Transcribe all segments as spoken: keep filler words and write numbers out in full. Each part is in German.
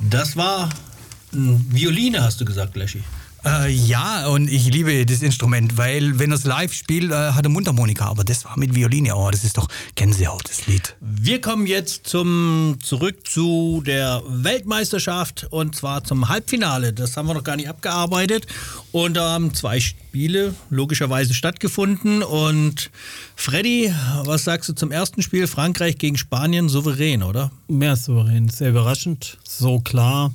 Das war eine Violine, hast du gesagt, Leschi. Äh, ja, und ich liebe das Instrument, weil wenn er es live spielt, äh, hat er Mundharmonika, aber das war mit Violine. Oh, das ist doch Gänsehaut, das Lied. Wir kommen jetzt zum, zurück zu der Weltmeisterschaft und zwar zum Halbfinale. Das haben wir noch gar nicht abgearbeitet und da haben zwei Spiele logischerweise stattgefunden. Und Freddy, was sagst du zum ersten Spiel? Frankreich gegen Spanien, souverän, oder? Mehr souverän, sehr überraschend, so klar.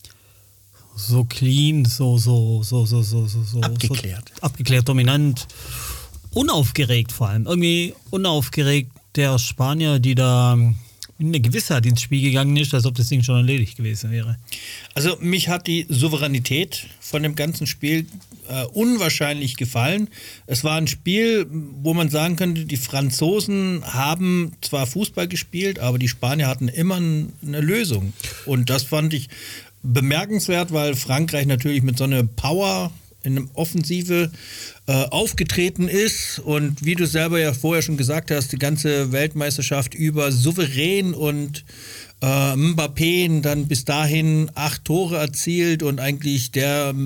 So clean, so, so, so, so, so, so, so. Abgeklärt. So, abgeklärt, dominant. Unaufgeregt vor allem. Irgendwie unaufgeregt der Spanier, die da in eine Gewissheit ins Spiel gegangen ist, als ob das Ding schon erledigt gewesen wäre. Also mich hat die Souveränität von dem ganzen Spiel äh, unwahrscheinlich gefallen. Es war ein Spiel, wo man sagen könnte, die Franzosen haben zwar Fußball gespielt, aber die Spanier hatten immer eine Lösung. Und das fand ich bemerkenswert, weil Frankreich natürlich mit so einer Power in einer Offensive äh, aufgetreten ist und wie du selber ja vorher schon gesagt hast, die ganze Weltmeisterschaft über souverän und äh, Mbappé dann bis dahin acht Tore erzielt und eigentlich der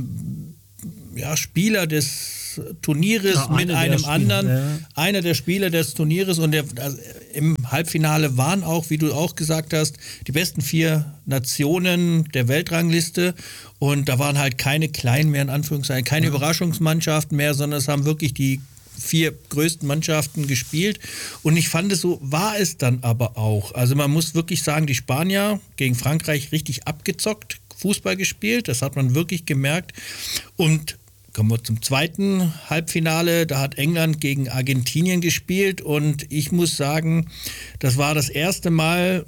ja, Spieler des Turnieres ja, mit einem anderen, ja. einer der Spieler des Turnieres und der, also im Halbfinale waren auch, wie du auch gesagt hast, die besten vier Nationen der Weltrangliste und da waren halt keine kleinen mehr in Anführungszeichen, keine ja. Überraschungsmannschaften mehr, sondern es haben wirklich die vier größten Mannschaften gespielt und ich fand es so, war es dann aber auch. Also man muss wirklich sagen, die Spanier gegen Frankreich richtig abgezockt, Fußball gespielt, das hat man wirklich gemerkt und kommen wir zum zweiten Halbfinale. Da hat England gegen Argentinien gespielt und ich muss sagen, das war das erste Mal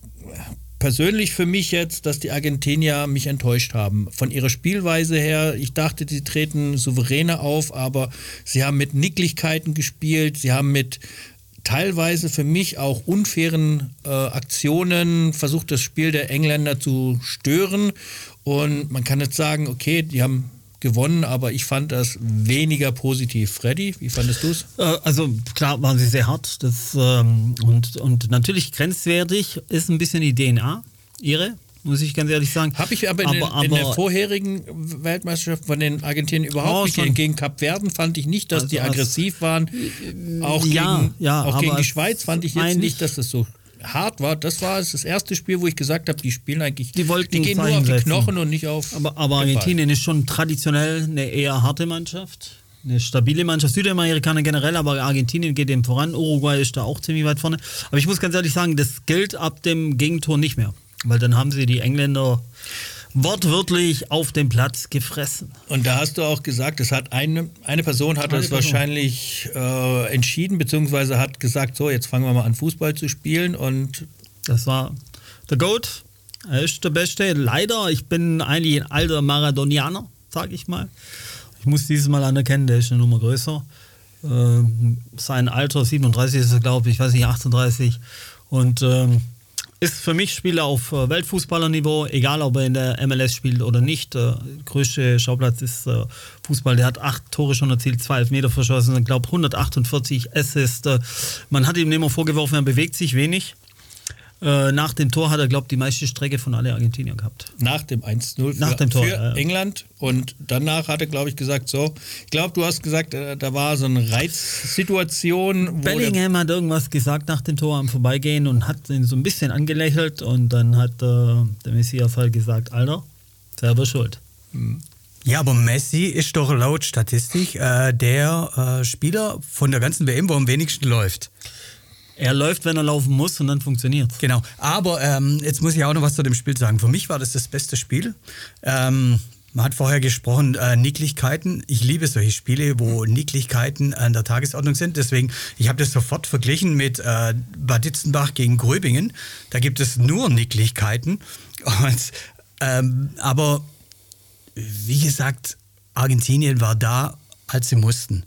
persönlich für mich jetzt, dass die Argentinier mich enttäuscht haben. Von ihrer Spielweise her, ich dachte, sie treten souveräner auf, aber sie haben mit Nicklichkeiten gespielt, sie haben mit teilweise für mich auch unfairen äh, Aktionen versucht, das Spiel der Engländer zu stören und man kann jetzt sagen, okay, die haben gewonnen, aber ich fand das weniger positiv. Freddy, wie fandest du es? Also klar waren sie sehr hart das, ähm, und, und natürlich grenzwertig ist ein bisschen die D N A, ihre, muss ich ganz ehrlich sagen. Habe ich aber, in, aber, den, aber in der vorherigen Weltmeisterschaft von den Argentiniern überhaupt oh, nicht gegen, gegen Kap Verden fand ich nicht, dass also die aggressiv waren. Auch ja, gegen, ja, auch gegen die Schweiz fand ich jetzt nicht, dass das so hart war. Das war das erste Spiel, wo ich gesagt habe, die spielen eigentlich, die, wollten die gehen nur auf die Knochen und nicht auf. Aber, aber Argentinien ist schon traditionell eine eher harte Mannschaft, eine stabile Mannschaft. Südamerikaner generell, aber Argentinien geht dem voran. Uruguay ist da auch ziemlich weit vorne. Aber ich muss ganz ehrlich sagen, das gilt ab dem Gegentor nicht mehr, weil dann haben sie die Engländer wortwörtlich auf den Platz gefressen. Und da hast du auch gesagt, es hat eine, eine Person hat eine das Person. wahrscheinlich äh, entschieden, beziehungsweise hat gesagt, so, jetzt fangen wir mal an, Fußball zu spielen. Und das war der GOAT. Er ist der Beste. Leider, ich bin eigentlich ein alter Maradonianer, sag ich mal. Ich muss dieses Mal anerkennen, der ist eine Nummer größer. Ähm, sein Alter, siebenunddreißig ist er, glaube ich, ich weiß nicht, achtunddreißig. Und ähm, ist für mich Spieler auf Weltfußballerniveau, egal ob er in der M L S spielt oder nicht. Der größte Schauplatz ist Fußball. Der hat acht Tore schon erzielt, zwei Elfmeter verschossen, ich glaube hundertachtundvierzig Assists. Man hat ihm immer vorgeworfen, er bewegt sich wenig. Nach dem Tor hat er, glaube ich, die meiste Strecke von alle Argentinier gehabt. Nach dem eins zu null für, Nach dem Tor, für ja. England. Und danach hat er, glaube ich, gesagt, so, ich glaube, du hast gesagt, da war so eine Reizsituation. Bellingham hat irgendwas gesagt nach dem Tor am Vorbeigehen und hat ihn so ein bisschen angelächelt und dann hat äh, der Messias halt gesagt, Alter, selber schuld. Hm. Ja, aber Messi ist doch laut Statistik äh, der äh, Spieler von der ganzen W M, wo am wenigsten läuft. Er läuft, wenn er laufen muss und dann funktioniert. Genau, aber ähm, jetzt muss ich auch noch was zu dem Spiel sagen. Für mich war das das beste Spiel. Ähm, man hat vorher gesprochen, äh, Nicklichkeiten. Ich liebe solche Spiele, wo Nicklichkeiten an der Tagesordnung sind. Deswegen, ich habe das sofort verglichen mit äh, Bad Ditzenbach gegen Gröbingen. Da gibt es nur Nicklichkeiten. Und, ähm, aber wie gesagt, Argentinien war da, als sie mussten.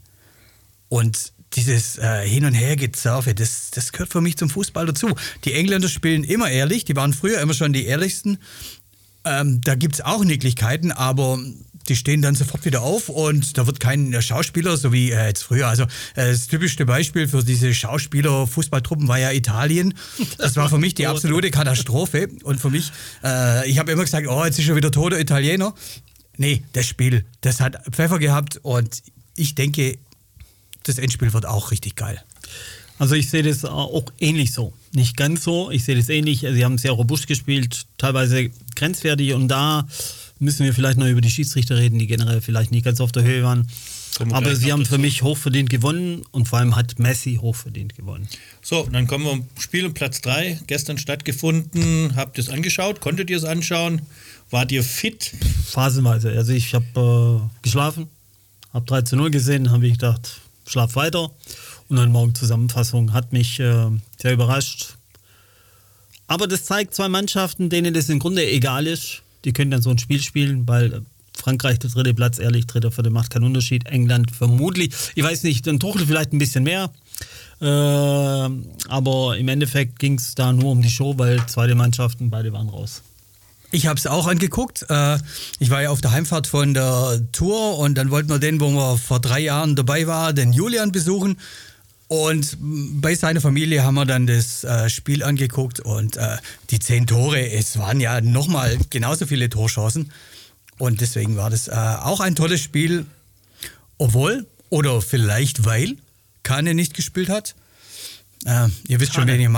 Und dieses äh, Hin- und Hergezerfe, das, das gehört für mich zum Fußball dazu. Die Engländer spielen immer ehrlich, die waren früher immer schon die ehrlichsten. Ähm, da gibt es auch Nicklichkeiten, aber die stehen dann sofort wieder auf und da wird kein Schauspieler, so wie äh, jetzt früher. Also äh, das typischste Beispiel für diese Schauspieler-Fußballtruppen war ja Italien. Das war für mich die absolute Katastrophe. Und für mich, äh, ich habe immer gesagt, oh, jetzt ist schon wieder toter Italiener. Nee, das Spiel, das hat Pfeffer gehabt und ich denke, das Endspiel wird auch richtig geil. Also ich sehe das auch ähnlich so. Nicht ganz so, ich sehe das ähnlich. Sie haben sehr robust gespielt, teilweise grenzwertig und da müssen wir vielleicht noch über die Schiedsrichter reden, die generell vielleicht nicht ganz auf der Höhe waren. Aber sie haben für mich hochverdient gewonnen und vor allem hat Messi hochverdient gewonnen. So, dann kommen wir um Spiel um Platz drei. Gestern stattgefunden. Habt ihr es angeschaut? Konntet ihr es anschauen? Wart ihr fit? Phasenweise. Also ich habe äh, geschlafen, habe drei zu null gesehen, habe ich gedacht, schlaf weiter. Und dann morgen Zusammenfassung hat mich äh, sehr überrascht. Aber das zeigt zwei Mannschaften, denen das im Grunde egal ist. Die können dann so ein Spiel spielen, weil Frankreich der dritte Platz, ehrlich, dritter, vierter macht keinen Unterschied. England vermutlich, ich weiß nicht, dann Tuchel vielleicht ein bisschen mehr. Äh, aber im Endeffekt ging es da nur um die Show, weil zweite Mannschaften, beide waren raus. Ich habe es auch angeguckt. Ich war ja auf der Heimfahrt von der Tour und dann wollten wir den, wo wir vor drei Jahren dabei waren, den Julian besuchen. Und bei seiner Familie haben wir dann das äh, Spiel angeguckt und äh, die zehn Tore, es waren ja nochmal genauso viele Torchancen. Und deswegen war das äh, auch ein tolles Spiel, obwohl oder vielleicht weil Kane nicht gespielt hat. Äh, ihr wisst schon, wen ich meine.